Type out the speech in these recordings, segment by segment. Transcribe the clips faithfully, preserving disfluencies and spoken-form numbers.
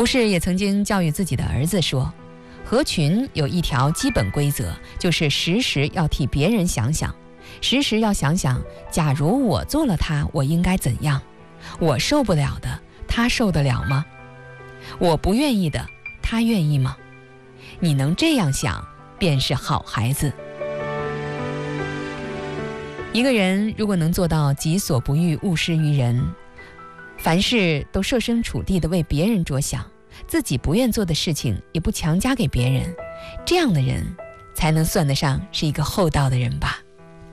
胡适也曾经教育自己的儿子说，合群有一条基本规则，就是时时要替别人想想，时时要想想，假如我做了他，我应该怎样？我受不了的，他受得了吗？我不愿意的，他愿意吗？你能这样想，便是好孩子。一个人如果能做到己所不欲，勿施于人，凡事都设身处地地为别人着想，自己不愿做的事情也不强加给别人，这样的人才能算得上是一个厚道的人吧。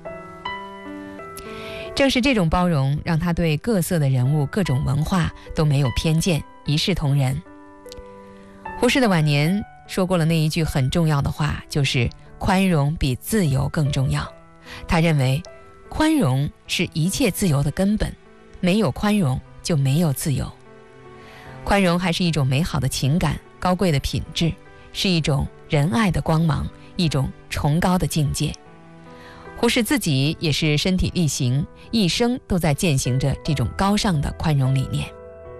正是这种包容，让他对各色的人物、各种文化都没有偏见，一视同仁。胡适的晚年说过了那一句很重要的话，就是宽容比自由更重要。他认为宽容是一切自由的根本，没有宽容就没有自由。宽容还是一种美好的情感，高贵的品质，是一种仁爱的光芒，一种崇高的境界。胡适自己也是身体力行，一生都在践行着这种高尚的宽容理念。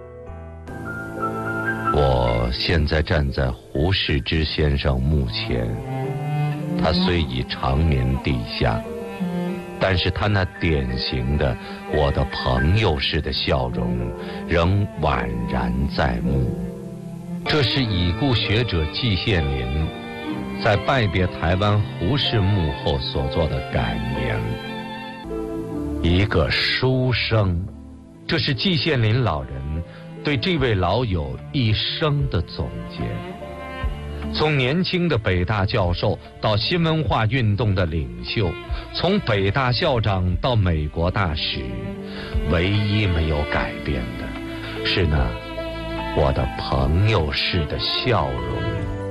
我现在站在胡适之先生墓前，他虽已长眠地下，但是他那典型的我的朋友式的笑容仍宛然在目。这是已故学者季羡林在拜别台湾胡适墓后所做的感言。一个书生，这是季羡林老人对这位老友一生的总结。从年轻的北大教授到新文化运动的领袖，从北大校长到美国大使，唯一没有改变的是那我的朋友式的笑容。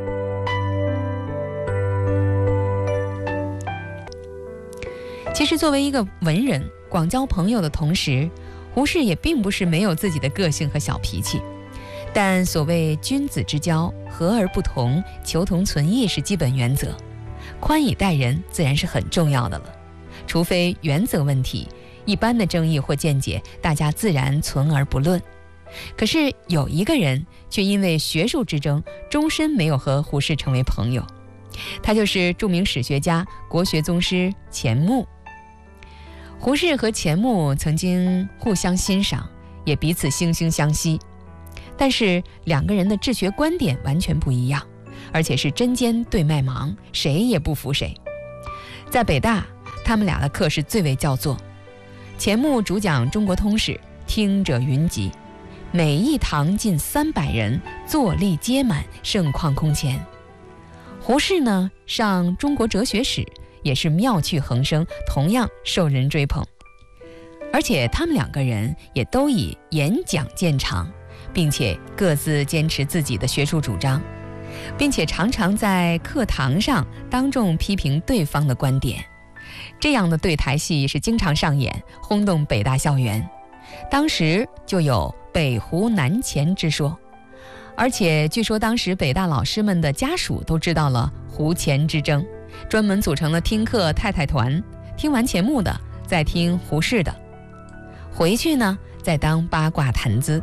其实作为一个文人，广交朋友的同时，胡适也并不是没有自己的个性和小脾气。但所谓君子之交，和而不同，求同存异是基本原则，宽以待人自然是很重要的了。除非原则问题，一般的争议或见解，大家自然存而不论。可是有一个人却因为学术之争，终身没有和胡适成为朋友，他就是著名史学家、国学宗师钱穆。胡适和钱穆曾经互相欣赏，也彼此惺惺相惜，但是两个人的治学观点完全不一样，而且是针尖对麦芒，谁也不服谁。在北大，他们俩的课是最为叫座。钱穆主讲中国通史，听者云集，每一堂近三百人，座立皆满，盛况空前。胡适呢，上中国哲学史，也是妙趣横生，同样受人追捧。而且他们两个人也都以演讲见长，并且各自坚持自己的学术主张，并且常常在课堂上当众批评对方的观点。这样的对台戏是经常上演，轰动北大校园。当时就有北胡南钱之说，而且据说当时北大老师们的家属都知道了胡钱之争，专门组成了听课太太团，听完钱穆的再听胡适的，回去呢再当八卦谈资。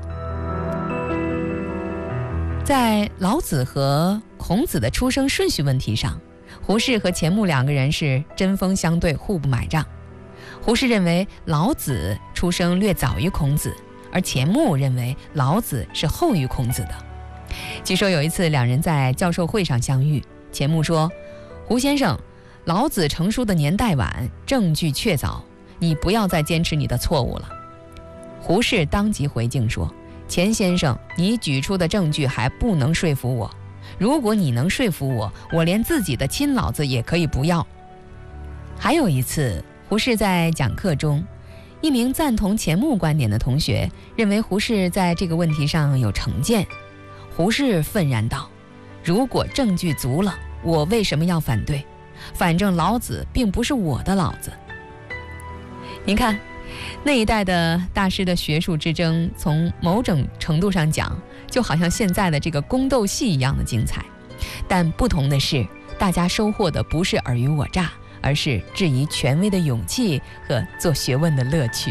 在老子和孔子的出生顺序问题上，胡适和钱穆两个人是针锋相对，互不买账。胡适认为老子出生略早于孔子，而钱穆认为老子是后于孔子的。据说有一次两人在教授会上相遇，钱穆说，胡先生，老子成书的年代晚，证据确凿，你不要再坚持你的错误了。胡适当即回敬说，钱先生，你举出的证据还不能说服我，如果你能说服我，我连自己的亲老子也可以不要。还有一次，胡适在讲课中，一名赞同钱穆观点的同学认为胡适在这个问题上有成见。胡适愤然道，如果证据足了，我为什么要反对？反正老子并不是我的老子。您看，那一代的大师的学术之争，从某种程度上讲，就好像现在的这个宫斗戏一样的精彩。但不同的是，大家收获的不是尔虞我诈，而是质疑权威的勇气和做学问的乐趣。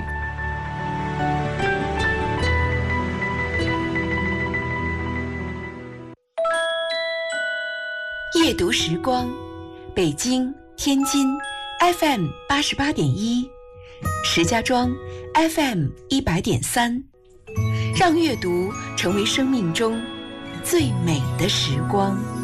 夜读时光，北京、天津 F M 八十八点一，石家庄 F M 一百点三，让阅读成为生命中最美的时光。